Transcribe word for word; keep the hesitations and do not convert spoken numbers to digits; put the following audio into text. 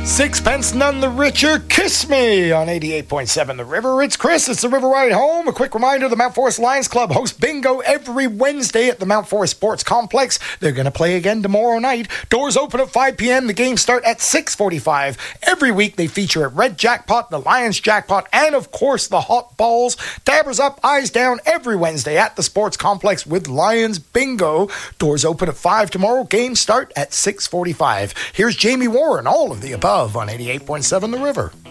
Sixpence none the richer, Kiss Me on eighty-eight point seven The River. It's Chris, it's the River Ride Home. A quick reminder, the Mount Forest Lions Club hosts bingo every Wednesday at the Mount Forest Sports Complex. They're going to play again tomorrow night. Doors open at five p.m. The games start at six forty-five. Every week they feature a red jackpot, the Lions jackpot, and of course the hot balls. Dabbers up, eyes down every Wednesday at the Sports Complex with Lions bingo. Doors open at five tomorrow. Games start at six forty-five. Here's Jamie Warren, all of the above on eighty-eight point seven The River.